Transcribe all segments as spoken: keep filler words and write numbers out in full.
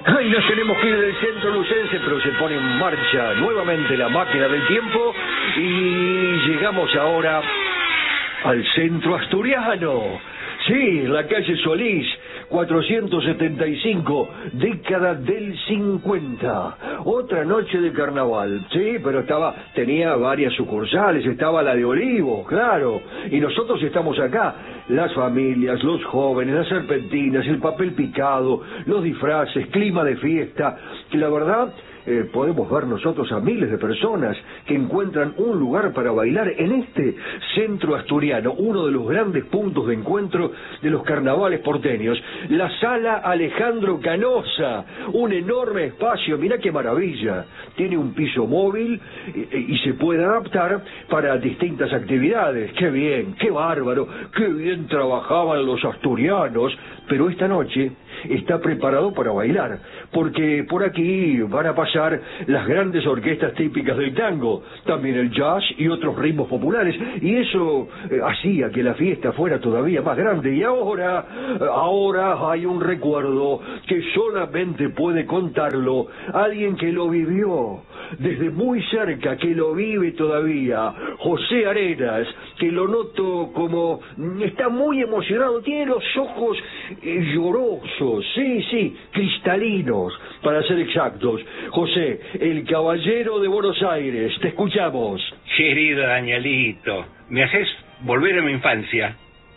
Ay, nos tenemos que ir del centro lucense, pero se pone en marcha nuevamente la máquina del tiempo y llegamos ahora al centro asturiano. Sí, la calle Solís, cuatrocientos setenta y cinco, década del cincuenta. Otra noche de carnaval, sí, pero estaba, tenía varias sucursales, estaba la de Olivos, claro. Y nosotros estamos acá, las familias, los jóvenes, las serpentinas, el papel picado, los disfraces, clima de fiesta, que la verdad... Eh, podemos ver nosotros a miles de personas que encuentran un lugar para bailar en este centro asturiano, uno de los grandes puntos de encuentro de los carnavales porteños, la Sala Alejandro Canosa, un enorme espacio, mirá qué maravilla, tiene un piso móvil y, y se puede adaptar para distintas actividades. Qué bien, qué bárbaro, qué bien trabajaban los asturianos, pero esta noche está preparado para bailar, porque por aquí van a pasar las grandes orquestas típicas del tango, también el jazz y otros ritmos populares, y eso eh, hacía que la fiesta fuera todavía más grande. Y ahora, ahora hay un recuerdo que solamente puede contarlo alguien que lo vivió desde muy cerca, que lo vive todavía, José Arenas, que lo noto como está muy emocionado, tiene los ojos eh, llorosos, sí, sí, cristalinos, para ser exactos. José, el caballero de Buenos Aires, te escuchamos. Querido Danielito, me haces volver a mi infancia.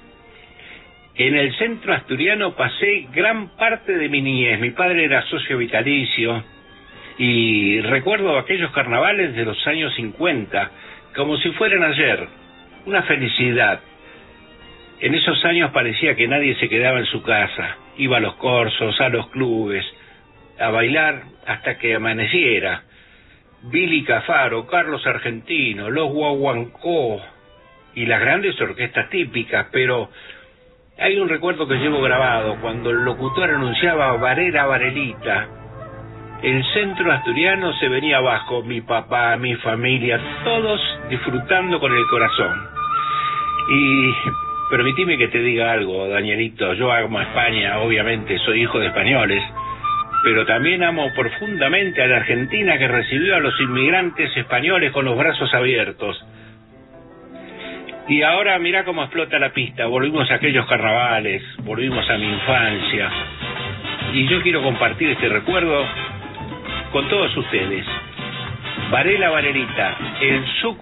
En el centro asturiano pasé gran parte de mi niñez. Mi padre era socio vitalicio y recuerdo aquellos carnavales de los años cincuenta como si fueran ayer. Una felicidad. En esos años parecía que nadie se quedaba en su casa. Iba a los corsos, a los clubes, a bailar hasta que amaneciera. Billy Cafaro, Carlos Argentino, los Guaguancó y las grandes orquestas típicas, pero hay un recuerdo que llevo grabado cuando el locutor anunciaba Varela Varelita. El centro asturiano se venía abajo, mi papá, mi familia, todos disfrutando con el corazón. Y permitime que te diga algo, Danielito, yo amo a España, obviamente, soy hijo de españoles, pero también amo profundamente a la Argentina, que recibió a los inmigrantes españoles con los brazos abiertos. Y ahora mirá cómo explota la pista, volvimos a aquellos carnavales, volvimos a mi infancia, y yo quiero compartir este recuerdo con todos ustedes. Varela Varelita, el suco